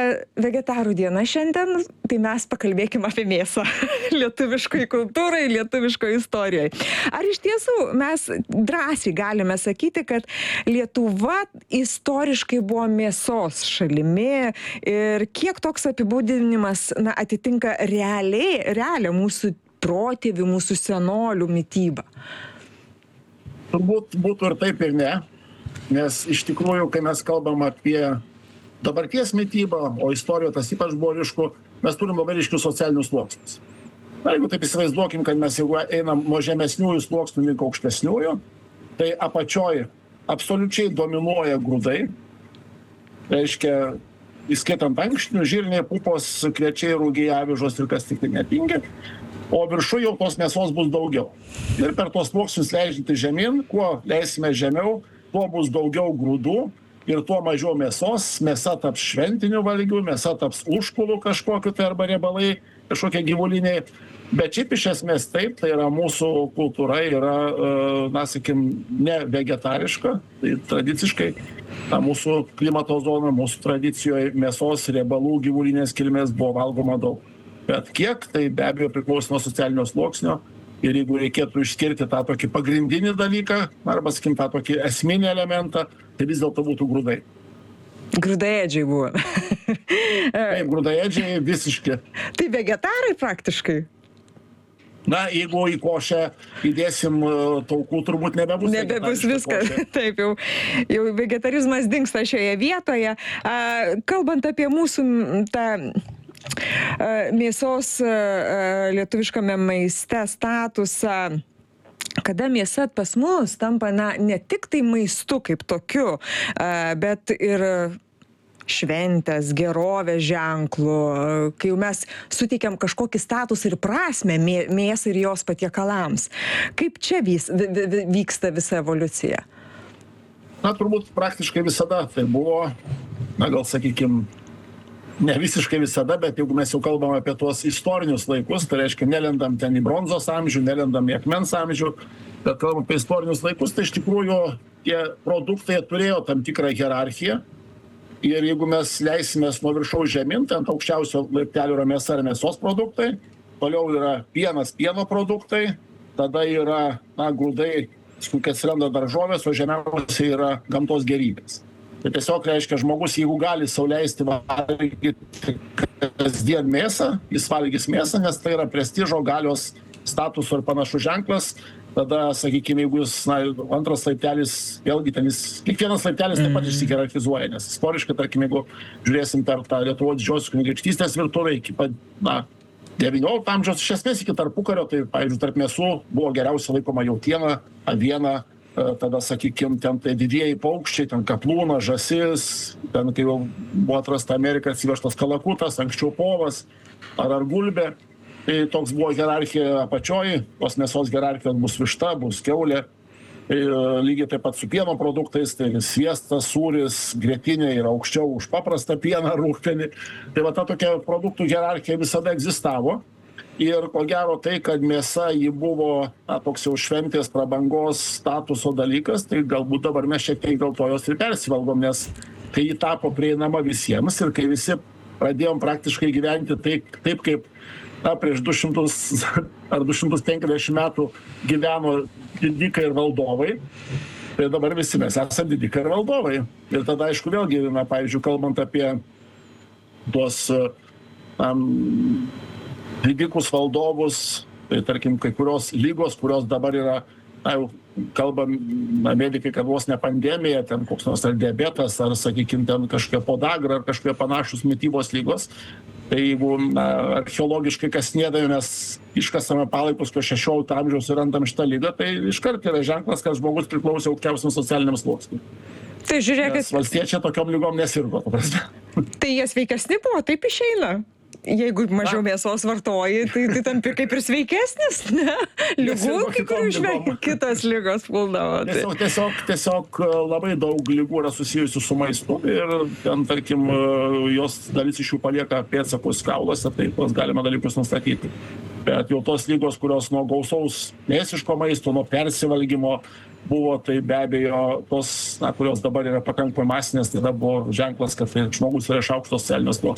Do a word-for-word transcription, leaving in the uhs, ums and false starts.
vegetarų diena šiandien, tai mes pakalbėkim apie mėsą lietuviškai kultūrai, lietuviškai istorijai. Ar iš tiesų mes drąsiai galime sakyti, kad Lietuva istoriškai buvo mėsos šalimi ir kiek toks apibūdinimas na, atitinka realiai, realią mūsų protėvių, mūsų senolių mitybą? Turbūt būtų ir taip ir ne, nes iš tikrųjų, kai mes kalbam apie dabarties mitybą, o istorijoje tas ypač buvo ryšku, mes turim labai ryškius socialinius sluoksnius. Na, jeigu taip įsivaizduokim, kad mes jeigu einam nuo žemesniųjų sluoksnių link aukštesniųjų, tai apačioj absoliučiai dominuoja grūdai, reiškia, įskaitant ankštinių, žirniai, pupos, kviečiai, rūgiai, avižos ir kas tik tai netingi, o viršuje jau tos mėsos bus daugiau. Ir per tos sluoksnius leidžianti žemyn, kuo leisime žemiau, tuo bus daugiau grūdų ir tuo mažiau mėsos, mėsa taps šventinių valgių, mėsa taps užkulų kažkokiu tai arba riebalai, kažkokie gyvuliniai. Bet šiaip iš esmės taip, tai yra mūsų kultūra, yra, na, sakim, ne vegetariška, tai tradiciškai ta mūsų klimato zona, mūsų tradicijoje mėsos, riebalų, gyvulinės kilmės buvo valgoma daug. Bet kiek, tai be abejo priklauso nuo socialinio sluoksnio. Ir jeigu reikėtų išskirti tą tokį pagrindinį dalyką, arba, sakim, tą tokį esminį elementą, tai vis dėlto būtų grūdai. Grūdaėdžiai buvo. Taip, grūdaėdžiai visiški. Tai vegetarai praktiškai. Na, jeigu į košę įdėsim taukų, turbūt nebebus. Nebebus viskas. Taip, jau, jau vegetarizmas dingsta šioje vietoje. Kalbant apie mūsų tą mėsos lietuviškame maiste statusą, kada mėsa pas mus tampa na, ne tik tai maistu kaip tokiu, bet ir šventės, gerovės ženklų, kai jau mes suteikiam kažkokį statusą ir prasmę mėsai ir jos patiekalams. Kaip čia vis, vyksta visa evoliucija? Na, turbūt praktiškai visada tai buvo, na, gal sakykim, ne visiškai visada, bet jeigu mes jau kalbam apie tuos istorinius laikus, tai reiškia, nelendam ten į bronzos amžių, nelendam į akmens amžių, bet kalbam apie istorinius laikus, tai iš tikrųjų tie produktai turėjo tam tikrą hierarchiją. Ir jeigu mes leisimės nuo viršaus žemyn, tai ant aukščiausio laiptelio yra mėsa ir mėsos produktai, toliau yra pienas, pieno produktai, tada yra na, grūdai, kai atsiranda daržovės, o žemiausiai yra gamtos gerybės. Tai tiesiog reiškia, žmogus, jeigu gali sau leisti valgyti kasdien mėsą, jis valgys mėsą, nes tai yra prestižo, galios, statuso ir panašus ženklas. Tada, sakykime, jeigu jis, na, antras laiptelis, vėlgi ten jis, kiekvienas laiptelis taip pat išsihierarchizuoja, nes istoriškai, tarkim, jeigu žiūrėsim per tą Lietuvos didžiosios kunigaikštystės virtuvę iki, na, devyniolikto amžiaus, iš esmės iki tarpukario, tai, pavyzdžiui, tarp mėsų buvo geriausia laikoma jautiena, aviena, tada, sakykime, ten tai didieji paukščiai, ten kaplūna, žąsis, ten, kai jau buvo atrasta Amerika, atsivežtas kalakutas, anksčiau povas ar ar gulbė. Tai toks buvo hierarchija apačioj, tos mėsos hierarchijos bus višta, bus kiaulė. Ir lygiai taip pat su pieno produktais, tai sviestas, sūris, grietinė yra aukščiau už paprastą pieną, rūgpienį. Tai va ta tokia produktų hierarchija visada egzistavo. Ir ko gero tai, kad mėsa ji buvo na, toks jau šventės prabangos statuso dalykas, tai galbūt dabar mes šiek tiek dėl to jos ir persivalgom, nes kai ji tapo prieinama visiems ir kai visi pradėjom praktiškai gyventi taip, taip kaip na, prieš du šimtus ar du šimtus penkiasdešimt metų gyveno didikai ir valdovai, tai dabar visi mes esame didikai ir valdovai. Ir tada, aišku, vėlgi, na, pavyzdžiui, kalbant apie tuos um, didikus valdovus, tai tarkim, kai kurios lygos, kurios dabar yra, na, jau kalbam, na, medikai, kad vos ne pandemija, ten koks nors ar diabetas, ar, sakykime, ten kažkokia podagra, ar kažkokie panašus mitybos lygos. Tai jeigu na, archeologiškai kasnėdami mes iškasame palaikus po šešiolikto amžiaus ir randam šitą lygą, tai iškart yra ženklas, kad žmogus priklausė aukščiausiam socialiniam sluoksniui. Tai žiūrėkit. Nes valstiečiai tokiom lygom nesirgo, paprastai. Tai jie sveikesni buvo, taip išeina. Jeigu mažiau mėsos vartoji, tai, tai tampi kaip ir sveikesnis, ne? Lygų, kaip ir išvengia kitos lygos puldavo. Tai. Tiesiog, tiesiog, tiesiog labai daug lygų yra susijusių su maistu ir ten, tarkim, jos dalis iš jų palieka pėdsakus kauluose, tai tuos galima dalykus nustatyti. Bet jau tos lygos, kurios nuo gausaus mėsiško maisto, nuo persivalgymo buvo, tai be abejo tos, na, kurios dabar yra pakankamai masinės, tada buvo ženklas, kad tai žmogus yra iš aukštos socialinės sluoksnio.